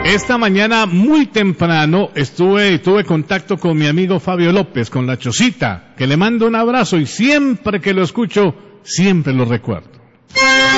Esta mañana muy temprano tuve contacto con mi amigo Fabio López, con la Chocita, que le mando un abrazo y siempre que lo escucho, siempre lo recuerdo.